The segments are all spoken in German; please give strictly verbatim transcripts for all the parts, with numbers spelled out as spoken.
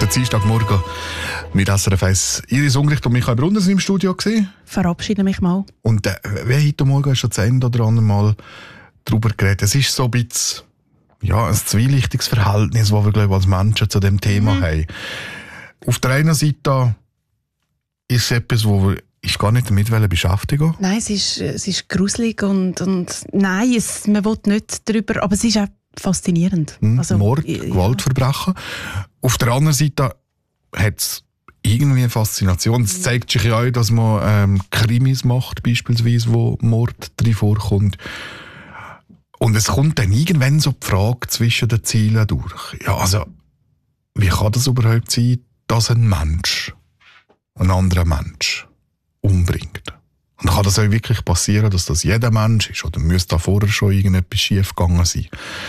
Der Dienstagmorgen mit S R F eins. Iris Ungricht und Michael Brunner sind im Studio gewesen. Verabschiede mich mal. Und äh, wie heute Morgen hast du das ein oder andere Mal darüber geredet. Es ist so ein bisschen ja, ein zwielichtiges Verhältnis, das wir, glaube ich, als Menschen zu dem Thema mhm. haben. Auf der einen Seite ist es etwas, wo wir ich gar nicht damit beschäftigen. Nein, es ist, es ist gruselig und, und nein, es, man will nicht darüber, aber es ist auch faszinierend. Hm, also, Mord, ja. Gewaltverbrechen. Auf der anderen Seite hat es irgendwie eine Faszination. Es zeigt sich ja auch, dass man ähm, Krimis macht, beispielsweise, wo Mord drin vorkommt. Und es kommt dann irgendwann so die Frage zwischen den Zielen durch. Ja, also, wie kann das überhaupt sein, dass ein Mensch einen anderen Mensch umbringt? Und kann das auch wirklich passieren, dass das jeder Mensch ist? Oder müsste da vorher schon irgendetwas schief gegangen sein?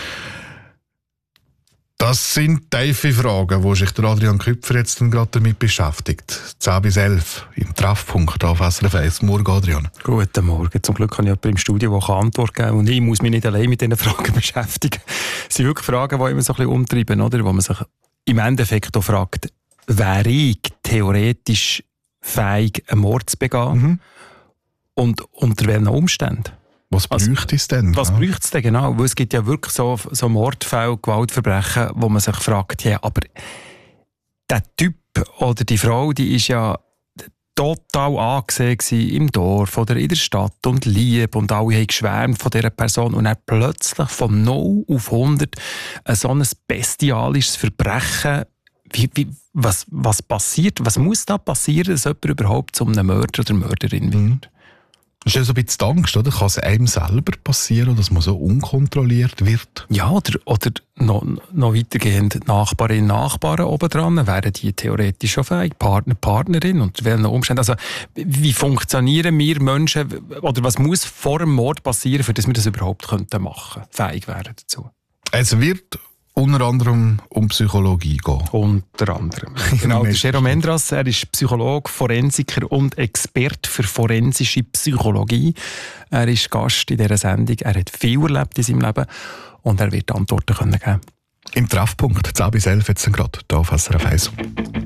Das sind tiefe Fragen, wo sich der Adrian Küpfer jetzt gerade damit beschäftigt. zehn bis elf im Treffpunkt auf S R F eins. Morgen, Adrian. Guten Morgen. Zum Glück habe ich jemanden im Studio, der Antwort geben kann. Und ich muss mich nicht allein mit diesen Fragen beschäftigen. Es sind wirklich Fragen, die immer so ein bisschen umtreiben, oder? Wo man sich im Endeffekt auch fragt, wäre ich theoretisch fähig, einen Mord zu begehen? Mhm. Und unter welchen Umständen? Was bräuchte es denn? Was ja. bräuchte es denn genau? Weil es gibt ja wirklich so, so Mordfälle, Gewaltverbrechen, wo man sich fragt, ja, aber der Typ oder die Frau, die ist ja total angesehen im Dorf oder in der Stadt und lieb und alle haben geschwärmt von dieser Person und dann plötzlich von null auf hundert so ein bestialisches Verbrechen. Wie, wie, was, was passiert? Was muss da passieren, dass jemand überhaupt zu einem Mörder oder Mörderin wird? Mhm. Das ist ja so ein bisschen die Angst, oder? Kann es einem selber passieren, dass man so unkontrolliert wird? Ja, oder, oder noch, noch weitergehend Nachbarinnen, Nachbarn obendran, wären die theoretisch schon fähig, Partner, Partnerin und welchen Umständen. Also, wie funktionieren wir Menschen, oder was muss vor dem Mord passieren, für dass wir das überhaupt könnten machen, fähig wären dazu? Es wird unter anderem um Psychologie gehen. Unter anderem. Genau, der Jerome Endras, er ist Psychologe, Forensiker und Experte für forensische Psychologie. Er ist Gast in dieser Sendung. Er hat viel erlebt in seinem Leben und er wird Antworten geben können. Im Treffpunkt zehn bis elf jetzt gerade hier auf S R F eins.